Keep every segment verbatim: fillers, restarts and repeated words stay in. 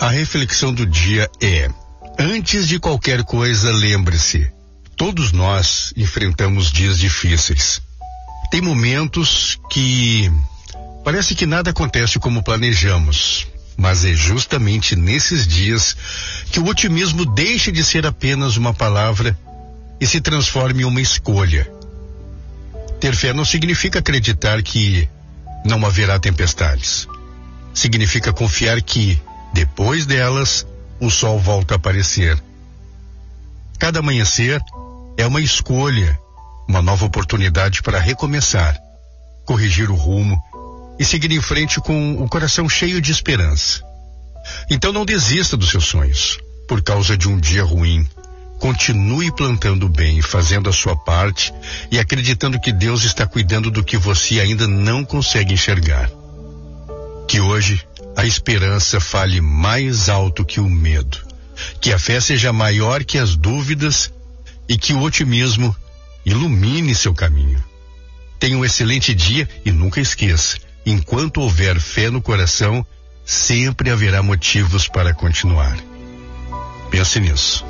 A reflexão do dia é: antes de qualquer coisa, lembre-se, todos nós enfrentamos dias difíceis. Tem momentos que parece que nada acontece como planejamos, mas é justamente nesses dias que o otimismo deixa de ser apenas uma palavra e se transforma em uma escolha. Ter fé não significa acreditar que não haverá tempestades. Significa confiar que, depois delas, o sol volta a aparecer. Cada amanhecer é uma escolha, uma nova oportunidade para recomeçar, corrigir o rumo e seguir em frente com o coração cheio de esperança. Então não desista dos seus sonhos por causa de um dia ruim. Continue plantando bem, fazendo a sua parte e acreditando que Deus está cuidando do que você ainda não consegue enxergar. Que hoje a esperança fale mais alto que o medo, que a fé seja maior que as dúvidas e que o otimismo ilumine seu caminho. Tenha um excelente dia e nunca esqueça, enquanto houver fé no coração, sempre haverá motivos para continuar. Pense nisso.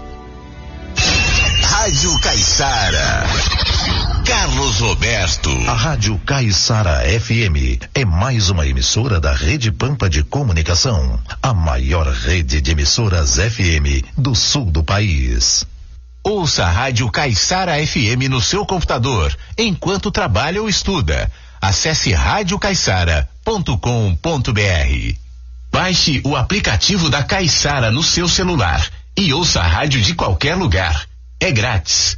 Rádio Caiçara. Carlos Roberto. A Rádio Caiçara F M é mais uma emissora da Rede Pampa de Comunicação, a maior rede de emissoras F M do sul do país. Ouça a Rádio Caiçara F M no seu computador, enquanto trabalha ou estuda. Acesse rádio caiçara ponto com ponto br. Baixe o aplicativo da Caiçara no seu celular e ouça a rádio de qualquer lugar. É grátis.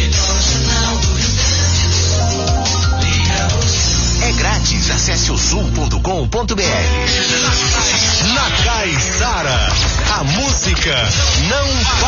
É grátis. Acesse o sul ponto com ponto br. Na Caiçara, a música não